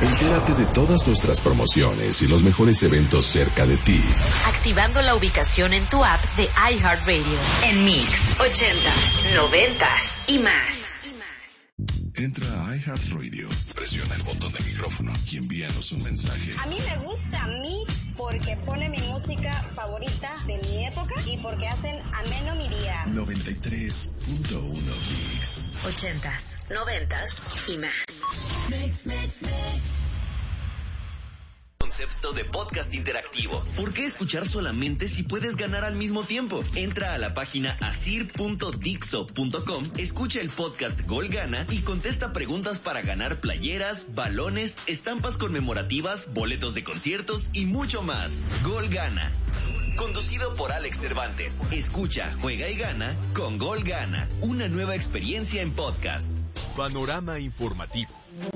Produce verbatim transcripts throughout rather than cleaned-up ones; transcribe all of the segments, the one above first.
Entérate de todas nuestras promociones y los mejores eventos cerca de ti. Activando la ubicación en tu app de iHeartRadio. En Mix, ochentas, noventas y más. Entra a iHeartRadio, presiona el botón de micrófono y envíanos un mensaje. A mí me gusta Mix porque pone mi música favorita de mi época y porque hacen ameno mi día. noventa y tres punto uno Mix. Ochentas, noventas y más. Mix, mix, mix. Concepto de podcast interactivo. ¿Por qué escuchar solamente si puedes ganar al mismo tiempo? Entra a la página asir punto dixo punto com, escucha el podcast Gol Gana y contesta preguntas para ganar playeras, balones, estampas conmemorativas, boletos de conciertos y mucho más. Gol Gana. Conducido por Alex Cervantes. Escucha, juega y gana con Gol Gana. Una nueva experiencia en podcast. Panorama informativo.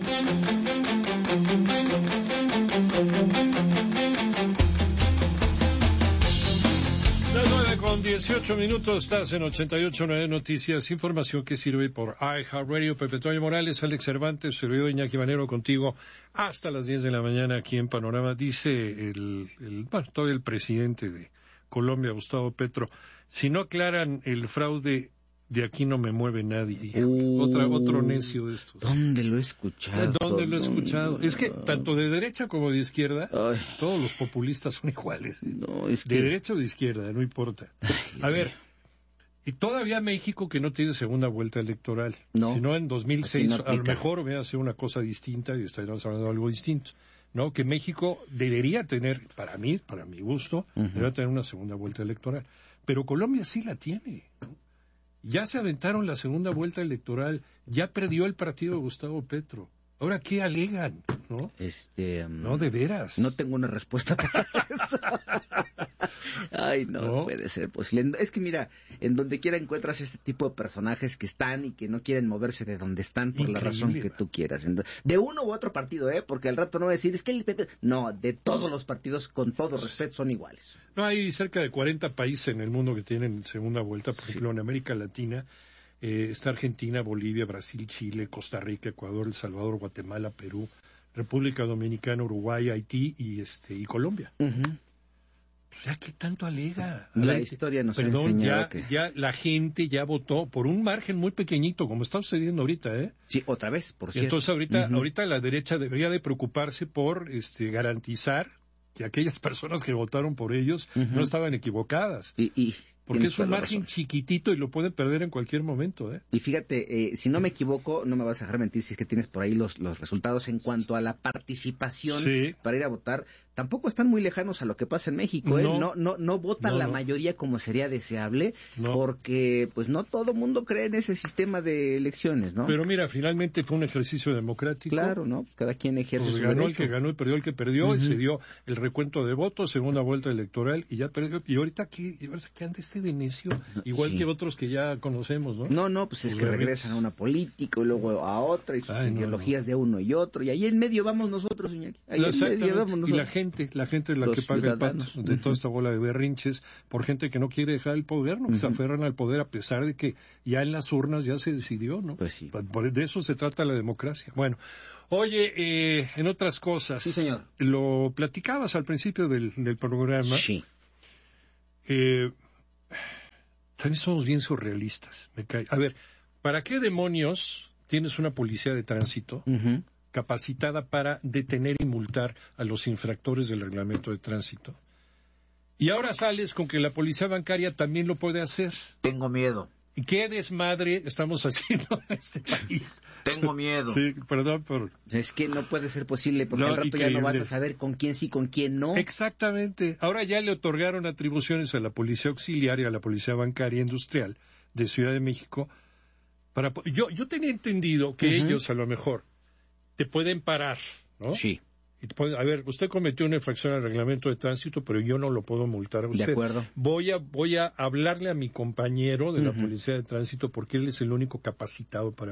Las nueve con dieciocho minutos, estás en ochenta y ocho punto nueve Noticias, información que sirve por iHeartRadio. Pepe Toño Morales, Alex Cervantes, servidor Iñaki Manero contigo hasta las diez de la mañana aquí en Panorama. Dice el, el, bueno, todo el presidente de Colombia, Gustavo Petro, si no aclaran el fraude, de aquí no me mueve nadie. Uh, Otra, otro necio de estos. ¿Dónde lo he escuchado? ¿Dónde lo he escuchado? Es que tanto de derecha como de izquierda, ay, todos los populistas son iguales. No, es de que... derecha o de izquierda, no importa. Ay, a ver, y todavía México que no tiene segunda vuelta electoral. No. Si no, en dos mil seis, no a lo mejor voy a hacer una cosa distinta y estaríamos hablando de algo distinto. ¿No? Que México debería tener, para mí, para mi gusto, uh-huh. debería tener una segunda vuelta electoral. Pero Colombia sí la tiene, ¿no? Ya se aventaron la segunda vuelta electoral, ya perdió el partido de Gustavo Petro. Ahora, ¿qué alegan? ¿No? Este, um, no, de veras. No tengo una respuesta para eso. Ay, no, no puede ser posible. Es que mira, en donde quiera encuentras este tipo de personajes que están y que no quieren moverse de donde están por Increíble, la razón que tú quieras. De uno u otro partido, ¿eh? Porque al rato no voy a decir, es que el P P... No, de todos los partidos, con todo respeto, son iguales. No, hay cerca de cuarenta países en el mundo que tienen segunda vuelta. Por sí. ejemplo, en América Latina eh, está Argentina, Bolivia, Brasil, Chile, Costa Rica, Ecuador, El Salvador, Guatemala, Perú, República Dominicana, Uruguay, Haití y este y Colombia. Uh-huh. Pues ya que tanto alega. La ver, historia nos perdón, ha enseñado ya, que... ya la gente ya votó por un margen muy pequeñito, como está sucediendo ahorita, ¿eh? Sí, otra vez, por cierto. Entonces ahorita, uh-huh. ahorita la derecha debería de preocuparse por este garantizar que aquellas personas que votaron por ellos uh-huh. no estaban equivocadas. Y, y porque es un margen chiquitito y lo pueden perder en cualquier momento, ¿eh? Y fíjate, eh, si no me equivoco, no me vas a dejar mentir si es que tienes por ahí los, los resultados en cuanto a la participación sí. para ir a votar. Tampoco están muy lejanos a lo que pasa en México, ¿eh? No, no, no, no vota no, la no. mayoría como sería deseable, no. porque pues no todo mundo cree en ese sistema de elecciones, ¿no? Pero mira, finalmente fue un ejercicio democrático. Claro, ¿no? Cada quien ejerce pues su ganó derecho. el que ganó y perdió el que perdió, uh-huh. y se dio el recuento de votos, segunda vuelta electoral, y ya perdió. Y ahorita, ¿qué, qué anda este de necio? Igual sí. que otros que ya conocemos, ¿no? No, no, pues es pues que regresan a una política y luego a otra, y sus Ay, ideologías no, no. de uno y otro, y ahí en medio vamos nosotros, Iñaki. Ahí en medio vamos nosotros. Y la gente, la gente es la que paga el pato de uh-huh. toda esta bola de berrinches por gente que no quiere dejar el poder, ¿no? Que uh-huh. se aferran al poder a pesar de que ya en las urnas ya se decidió, ¿no? Pues sí. Por, de eso se trata la democracia. Bueno, oye, eh, en otras cosas. Sí, señor. Lo platicabas al principio del, del programa. Sí. Eh, también somos bien surrealistas, me cae. A ver, ¿para qué demonios tienes una policía de tránsito uh-huh. capacitada para detener y multar a los infractores del reglamento de tránsito? Y ahora sales con que la policía bancaria también lo puede hacer. Tengo miedo. ¿Y qué desmadre estamos haciendo en este país? Tengo miedo. Sí, perdón por... Es que no puede ser posible, porque no, al rato increíble. Ya no vas a saber con quién sí, con quién no. Exactamente. Ahora ya le otorgaron atribuciones a la Policía Auxiliar y a la Policía Bancaria Industrial de Ciudad de México. Para Yo, yo tenía entendido que uh-huh. ellos, a lo mejor, te pueden parar, ¿no? Sí. Y te pueden, a ver, usted cometió una infracción al reglamento de tránsito, pero yo no lo puedo multar a usted. De acuerdo. Voy a, voy a hablarle a mi compañero de la uh-huh. Policía de Tránsito porque él es el único capacitado para,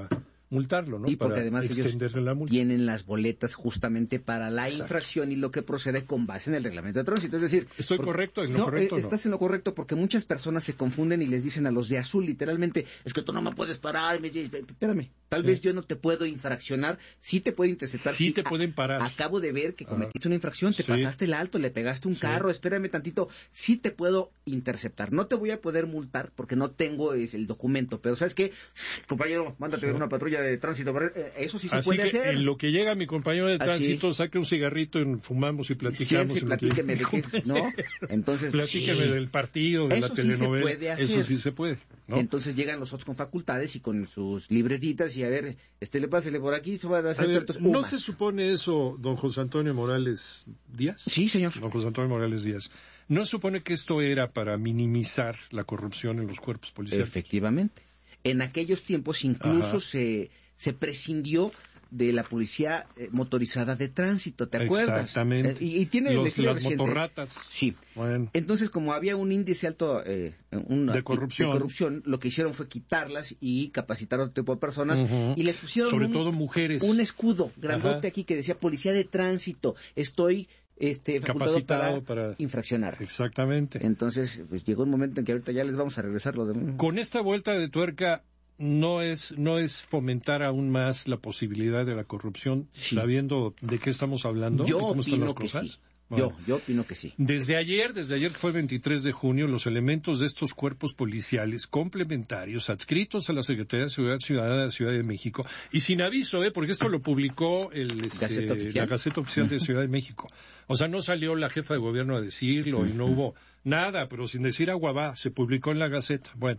multarlo, ¿no? Y porque para además ellos la multa. tienen las boletas justamente para la Exacto. infracción y lo que procede con base en el reglamento de tránsito. Es decir, ¿estoy por... correcto? ¿En lo no, correcto? Eh, estás en lo correcto porque muchas personas se confunden y les dicen a los de azul literalmente, es que tú no me puedes parar. Me... Espérame, tal sí. vez yo no te puedo infraccionar, sí te puedo interceptar. Sí, sí te a... pueden parar. Acabo de ver que cometiste ah. una infracción, te sí. pasaste el alto, le pegaste un sí. carro, espérame tantito, sí te puedo interceptar. No te voy a poder multar porque no tengo es, el documento, pero ¿sabes qué? Compañero, mándate sí. una patrulla de tránsito. Eso sí se Así puede que hacer. En lo que llega mi compañero de tránsito, Así. saque un cigarrito y fumamos y platicamos. Sí, sí, platíqueme de qué, ¿no? Entonces, platíqueme sí. del partido, de Eso la telenovela. Sí se puede hacer. Eso sí se puede. ¿no? Entonces llegan los otros con facultades y con sus libretitas y a ver, este le pásele por aquí, se van a hacer a ver, ciertos ¿no se supone eso, don José Antonio Morales Díaz? Sí, señor. Don José Antonio Morales Díaz. ¿No se supone que esto era para minimizar la corrupción en los cuerpos policiales? Efectivamente. En aquellos tiempos incluso se, se prescindió de la policía eh, motorizada de tránsito, ¿te acuerdas? Exactamente. Eh, y, y tiene Los, la las reciente. motorratas. Sí. Bueno. Entonces, como había un índice alto eh, una, de, corrupción. de corrupción, lo que hicieron fue quitarlas y capacitar a otro tipo de personas uh-huh. y les pusieron sobre un, todo mujeres. un escudo grandote Ajá. aquí que decía policía de tránsito. Estoy este capacitado para, para infraccionar. Exactamente. Entonces, pues llegó un momento en que ahorita ya les vamos a regresar lo de... Con esta vuelta de tuerca no es no es fomentar aún más la posibilidad de la corrupción, sí. sabiendo de qué estamos hablando, yo de cómo están las que cosas. Sí. Bueno, yo, yo opino que sí. Desde ayer, desde ayer que fue veintitrés de junio, los elementos de estos cuerpos policiales complementarios adscritos a la Secretaría de Seguridad Ciudadana de la Ciudad de México, y sin aviso, ¿eh? porque esto lo publicó el, este, ¿Gaceta la Gaceta Oficial de Ciudad de México. O sea, no salió la jefa de gobierno a decirlo y no hubo nada, pero sin decir agua va, se publicó en la Gaceta. Bueno.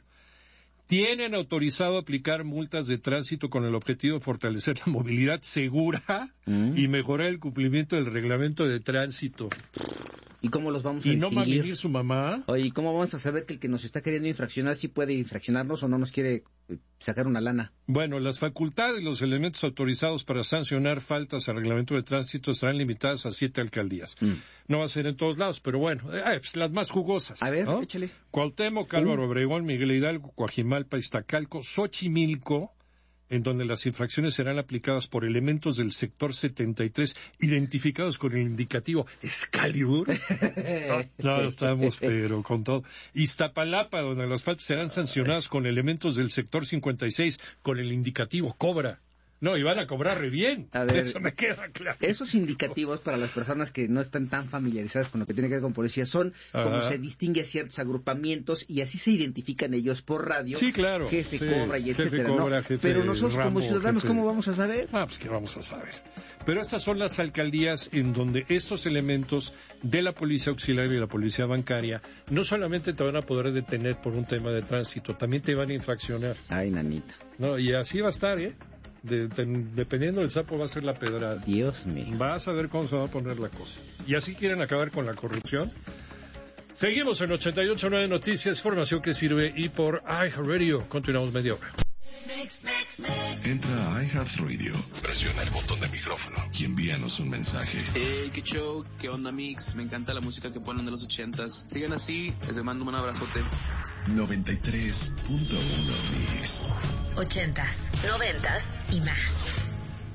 Tienen autorizado aplicar multas de tránsito con el objetivo de fortalecer la movilidad segura mm. y mejorar el cumplimiento del reglamento de tránsito. ¿Y cómo los vamos a ¿Y distinguir? no va a venir su mamá? Oye, ¿y cómo vamos a saber que el que nos está queriendo infraccionar sí puede infraccionarnos o no nos quiere sacar una lana? Bueno, las facultades y los elementos autorizados para sancionar faltas al reglamento de tránsito estarán limitadas a siete alcaldías. Mm. No va a ser en todos lados, pero bueno, eh, pues las más jugosas. A ver, ¿no? échale. Cuauhtémoc, Álvaro uh. Obregón, Miguel Hidalgo, Coajimalpa, Iztacalco, Xochimilco, en donde las infracciones serán aplicadas por elementos del sector setenta y tres identificados con el indicativo Excalibur. No, no, estamos, pero con todo. Iztapalapa, donde las faltas serán sancionadas con elementos del sector cincuenta y seis con el indicativo Cobra. No, y van a cobrar re bien. A ver, eso me queda claro. Esos indicativos para las personas que no están tan familiarizadas con lo que tiene que ver con policía son Ajá. como se distingue a ciertos agrupamientos y así se identifican ellos por radio. Sí, claro. Jefe sí, Cobra y jefe etcétera. Cobra, ¿no? jefe Pero nosotros Rambo, como ciudadanos, jefe... ¿cómo vamos a saber? Ah, pues qué vamos a saber. Pero estas son las alcaldías en donde estos elementos de la policía auxiliar y la policía bancaria no solamente te van a poder detener por un tema de tránsito, también te van a infraccionar. Ay, nanita. No, y así va a estar, ¿eh? De, de, dependiendo del sapo va a ser la pedrada. Dios mío. Vas a ver cómo se va a poner la cosa. Y así quieren acabar con la corrupción. Seguimos en ochenta y ocho punto nueve Noticias, información que sirve y por iHeartRadio. Continuamos media hora. Entra a iHeartRadio, presiona el botón de micrófono y envíanos un mensaje. Hey, qué show, qué onda Mix, me encanta la música que ponen de los ochentas. Sigan así, les mando un abrazote. noventa y tres punto uno Mix. Ochentas, noventas y más.